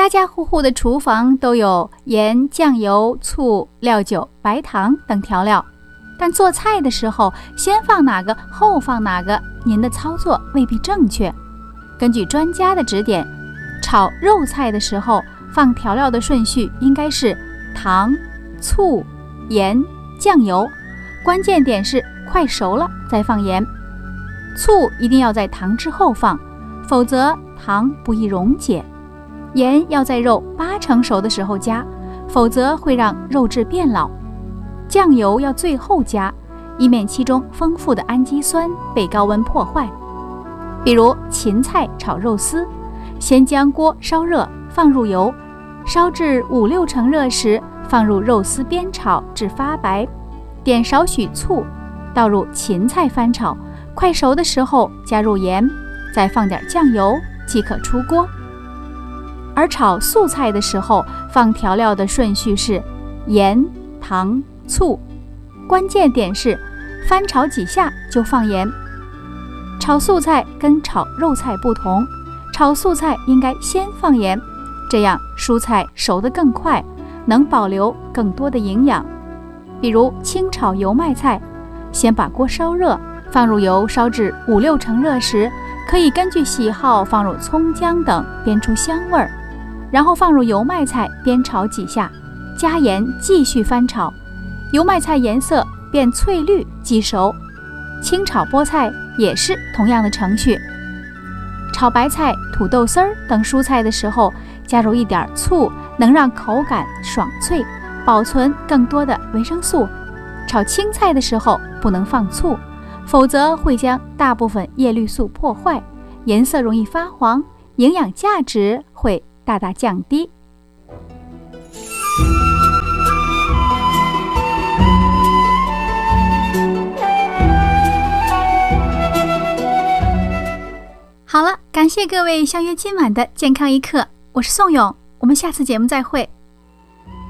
家家户户的厨房都有盐、酱油、醋、料酒、白糖等调料，但做菜的时候先放哪个后放哪个，您的操作未必正确。根据专家的指点，炒肉菜的时候放调料的顺序应该是糖、醋、盐、酱油，关键点是快熟了再放盐。醋一定要在糖之后放，否则糖不易溶解。盐要在肉80%熟的时候加，否则会让肉质变老。酱油要最后加，以免其中丰富的氨基酸被高温破坏。比如芹菜炒肉丝，先将锅烧热，放入油，烧至5-6成热时，放入肉丝煸炒至发白，点少许醋，倒入芹菜翻炒，快熟的时候加入盐，再放点酱油即可出锅。而炒素菜的时候，放调料的顺序是盐、糖、醋，关键点是翻炒几下就放盐。炒素菜跟炒肉菜不同，炒素菜应该先放盐，这样蔬菜熟得更快，能保留更多的营养。比如清炒油麦菜，先把锅烧热，放入油烧至5-6成热时，可以根据喜好放入葱姜等煸出香味儿，然后放入油麦菜煸炒几下，加盐继续翻炒，油麦菜颜色变翠绿即熟。清炒菠菜也是同样的程序。炒白菜、土豆丝儿等蔬菜的时候，加入一点醋，能让口感爽脆，保存更多的维生素。炒青菜的时候不能放醋，否则会将大部分叶绿素破坏，颜色容易发黄，营养价值会大大降低。好了，感谢各位相约今晚的健康一刻，我是宋勇，我们下次节目再会。